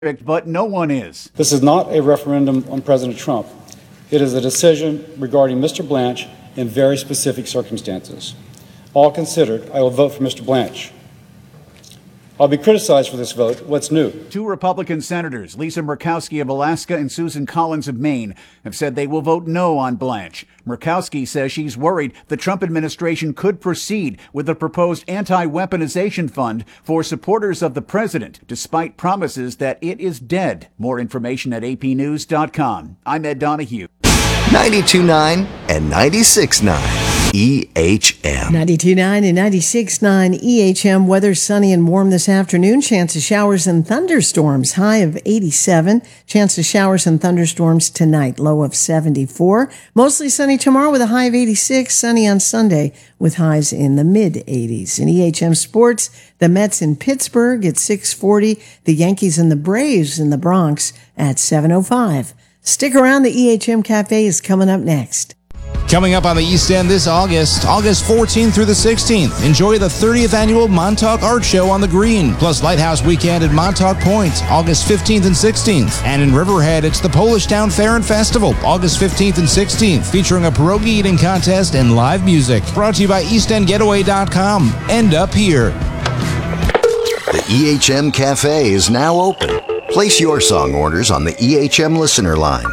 but no one is. This is not a referendum on President Trump. It is a decision regarding Mr. Blanche in very specific circumstances. All considered, I will vote for Mr. Blanche. I'll be criticized for this vote. What's new? Two Republican senators, Lisa Murkowski of Alaska and Susan Collins of Maine, have said they will vote no on Blanche. Murkowski says she's worried the Trump administration could proceed with the proposed anti-weaponization fund for supporters of the president, despite promises that it is dead. More information at apnews.com. I'm Ed Donahue. 92.9 and 96.9. EHM. 92.9 and 96.9 EHM. Weather sunny and warm this afternoon. Chance of showers and thunderstorms. High of 87. Chance of showers and thunderstorms tonight. Low of 74. Mostly sunny tomorrow with a high of 86. Sunny on Sunday with highs in the mid-80s. In EHM sports, the Mets in Pittsburgh at 6:40. The Yankees and the Braves in the Bronx at 7:05. Stick around. The EHM Cafe is coming up next. Coming up on the East End this August 14th through the 16th, enjoy the 30th annual Montauk Art Show on the Green, plus Lighthouse Weekend at Montauk Point, August 15th and 16th. And in Riverhead, it's the Polish Town Fair and Festival, August 15th and 16th, featuring a pierogi eating contest and live music. Brought to you by EastEndGetaway.com. End up here. The EHM Cafe is now open. Place your song orders on the EHM listener line,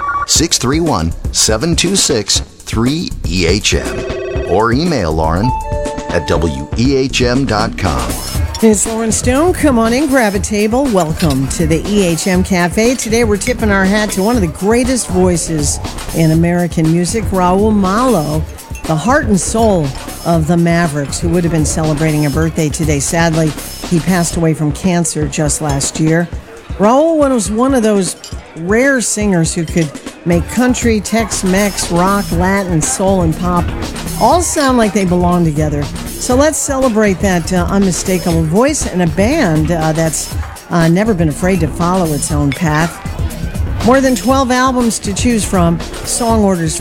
631-726-3EHM, or email Lauren at wehm.com. It's Lauren Stone. Come on in, grab a table. Welcome to the EHM Cafe. Today we're tipping our hat to one of the greatest voices in American music, Raul Malo, the heart and soul of the Mavericks, who would have been celebrating a birthday today. Sadly, he passed away from cancer just last year. Raul was one of those rare singers who could make country, Tex-Mex, rock, Latin, soul, and pop all sound like they belong together. So let's celebrate that unmistakable voice and a band that's never been afraid to follow its own path. More than 12 albums to choose from. Song orders,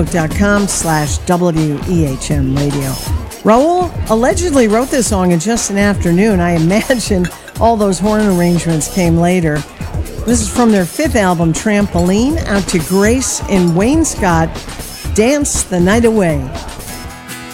facebook.com/WEHM radio. Raul allegedly wrote this song in just an afternoon. I imagine all those horn arrangements came later. This is from their 5th album, Trampoline, out to Grace in Wayne Scott, Dance the Night Away.